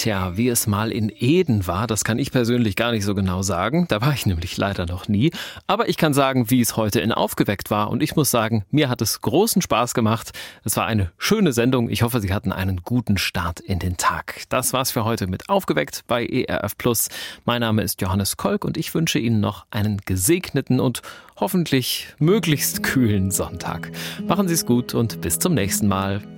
Tja, wie es mal in Eden war, das kann ich persönlich gar nicht so genau sagen. Da war ich nämlich leider noch nie. Aber ich kann sagen, wie es heute in Aufgeweckt war. Und ich muss sagen, mir hat es großen Spaß gemacht. Es war eine schöne Sendung. Ich hoffe, Sie hatten einen guten Start in den Tag. Das war's für heute mit Aufgeweckt bei ERF Plus. Mein Name ist Johannes Kolk und ich wünsche Ihnen noch einen gesegneten und hoffentlich möglichst kühlen Sonntag. Machen Sie es gut und bis zum nächsten Mal.